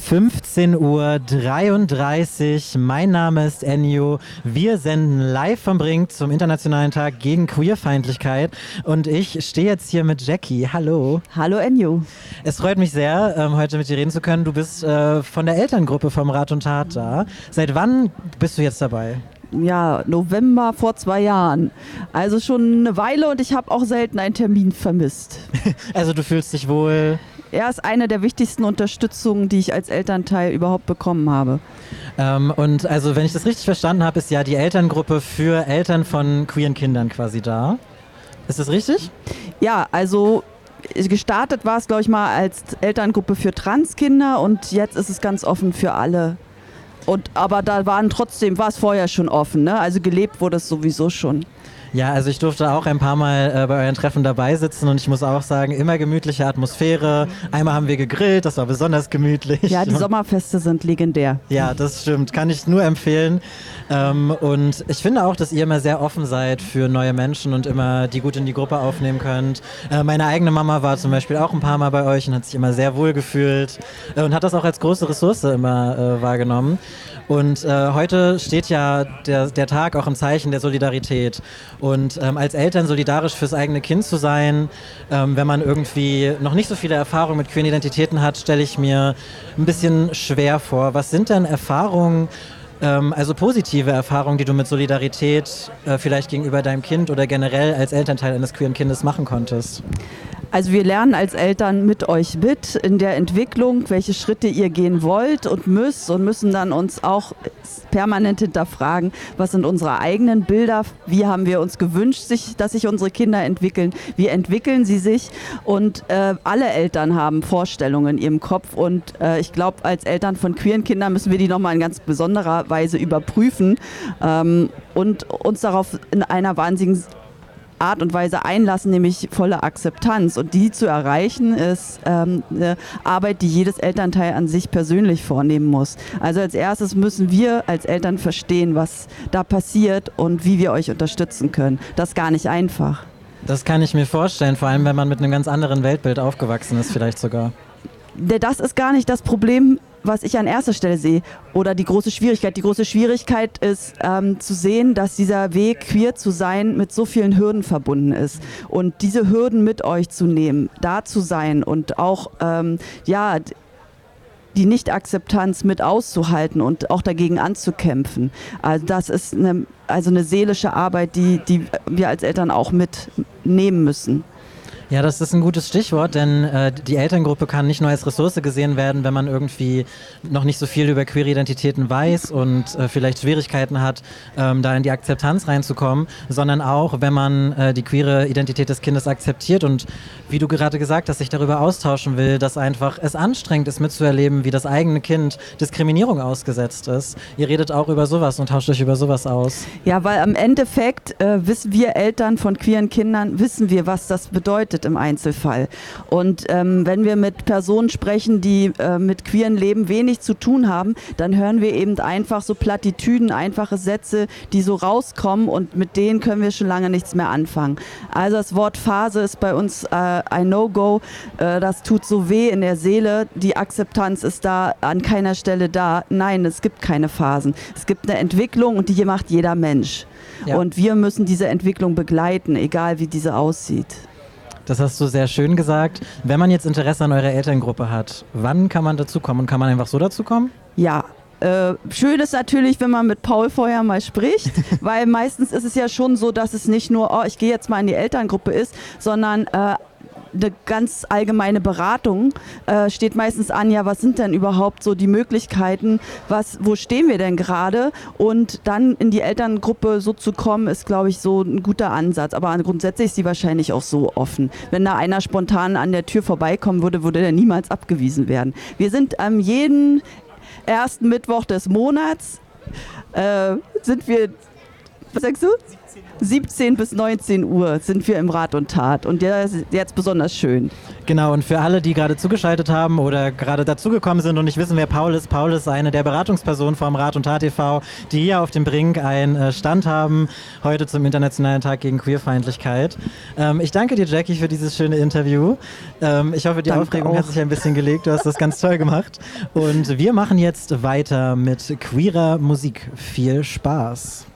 15:33 Uhr. Mein Name ist Enjo. Wir senden live vom Brink zum Internationalen Tag gegen Queerfeindlichkeit. Und ich stehe jetzt hier mit Jackie. Hallo. Hallo Enjo. Es freut mich sehr, heute mit dir reden zu können. Du bist von der Elterngruppe vom Rat und Tat da. Seit wann bist du jetzt dabei? Ja, November vor 2 Jahren. Also schon eine Weile und ich habe auch selten einen Termin vermisst. Also du fühlst dich wohl? Er ist eine der wichtigsten Unterstützungen, die ich als Elternteil überhaupt bekommen habe. Und also wenn ich das richtig verstanden habe, ist ja die Elterngruppe für Eltern von queeren Kindern quasi da. Ist das richtig? Ja, also gestartet war es, glaube ich, mal als Elterngruppe für Transkinder und jetzt ist es ganz offen für alle. Aber da war es vorher schon offen, ne? Also gelebt wurde es sowieso schon. Ja, also ich durfte auch ein paar Mal bei euren Treffen dabei sitzen und ich muss auch sagen, immer gemütliche Atmosphäre. Einmal haben wir gegrillt, das war besonders gemütlich. Ja, die Sommerfeste sind legendär. Ja, das stimmt, kann ich nur empfehlen. Und ich finde auch, dass ihr immer sehr offen seid für neue Menschen und immer die gut in die Gruppe aufnehmen könnt. Meine eigene Mama war zum Beispiel auch ein paar Mal bei euch und hat sich immer sehr wohl gefühlt und hat das auch als große Ressource immer wahrgenommen. Und heute steht ja der Tag auch im Zeichen der Solidarität. Und als Eltern solidarisch fürs eigene Kind zu sein, wenn man irgendwie noch nicht so viele Erfahrungen mit queeren Identitäten hat, stelle ich mir ein bisschen schwer vor. Was sind denn Erfahrungen, also positive Erfahrungen, die du mit Solidarität vielleicht gegenüber deinem Kind oder generell als Elternteil eines queeren Kindes machen konntest? Also wir lernen als Eltern mit euch mit in der Entwicklung, welche Schritte ihr gehen wollt und müssen dann uns auch permanent hinterfragen, was sind unsere eigenen Bilder, wie haben wir uns gewünscht, dass sich unsere Kinder entwickeln, wie entwickeln sie sich und alle Eltern haben Vorstellungen in ihrem Kopf und ich glaube, als Eltern von queeren Kindern müssen wir die nochmal in ganz besonderer Weise überprüfen und uns darauf in einer wahnsinnigen Art und Weise einlassen, nämlich volle Akzeptanz. Und die zu erreichen, ist eine Arbeit, die jedes Elternteil an sich persönlich vornehmen muss. Also als erstes müssen wir als Eltern verstehen, was da passiert und wie wir euch unterstützen können. Das ist gar nicht einfach. Das kann ich mir vorstellen, vor allem wenn man mit einem ganz anderen Weltbild aufgewachsen ist, vielleicht sogar. Das ist gar nicht das Problem, was ich an erster Stelle sehe oder die große Schwierigkeit. Die große Schwierigkeit ist zu sehen, dass dieser Weg, queer zu sein, mit so vielen Hürden verbunden ist. Und diese Hürden mit euch zu nehmen, da zu sein und auch die Nicht-Akzeptanz mit auszuhalten und auch dagegen anzukämpfen. Also das ist eine seelische Arbeit, die wir als Eltern auch mitnehmen müssen. Ja, das ist ein gutes Stichwort, denn die Elterngruppe kann nicht nur als Ressource gesehen werden, wenn man irgendwie noch nicht so viel über queere Identitäten weiß und vielleicht Schwierigkeiten hat, da in die Akzeptanz reinzukommen, sondern auch, wenn man die queere Identität des Kindes akzeptiert und wie du gerade gesagt hast, sich darüber austauschen will, dass einfach es anstrengend ist mitzuerleben, wie das eigene Kind Diskriminierung ausgesetzt ist. Ihr redet auch über sowas und tauscht euch über sowas aus. Ja, weil am Endeffekt wissen wir Eltern von queeren Kindern, wissen wir, was das bedeutet im Einzelfall. Und wenn wir mit Personen sprechen, die mit queeren Leben wenig zu tun haben, dann hören wir eben einfach so Plattitüden, einfache Sätze, die so rauskommen und mit denen können wir schon lange nichts mehr anfangen. Also das Wort Phase ist bei uns ein No-Go. Das tut so weh in der Seele. Die Akzeptanz ist da an keiner Stelle da. Nein, es gibt keine Phasen. Es gibt eine Entwicklung und die macht jeder Mensch. Ja. Und wir müssen diese Entwicklung begleiten, egal wie diese aussieht. Das hast du sehr schön gesagt. Wenn man jetzt Interesse an eurer Elterngruppe hat, wann kann man dazukommen? Und kann man einfach so dazukommen? Ja, schön ist natürlich, wenn man mit Paul vorher mal spricht, weil meistens ist es ja schon so, dass es nicht nur, ich gehe jetzt mal in die Elterngruppe ist, sondern eine ganz allgemeine Beratung steht meistens an, ja, was sind denn überhaupt so die Möglichkeiten, wo stehen wir denn gerade und dann in die Elterngruppe so zu kommen, ist, glaube ich, so ein guter Ansatz, aber grundsätzlich ist sie wahrscheinlich auch so offen. Wenn da einer spontan an der Tür vorbeikommen würde, würde der niemals abgewiesen werden. Wir sind am jeden ersten Mittwoch des Monats sind wir Was sagst du? 17 bis 19 Uhr sind wir im Rat und Tat und der ist jetzt besonders schön. Genau, und für alle, die gerade zugeschaltet haben oder gerade dazugekommen sind und nicht wissen, wer Paul ist eine der Beratungspersonen vom Rat und Tat e.V., die hier auf dem Brink einen Stand haben, heute zum Internationalen Tag gegen Queerfeindlichkeit. Ich danke dir, Jackie, für dieses schöne Interview. Ich hoffe, die Aufregung hat sich ein bisschen gelegt. Du hast das ganz toll gemacht. Und wir machen jetzt weiter mit queerer Musik. Viel Spaß.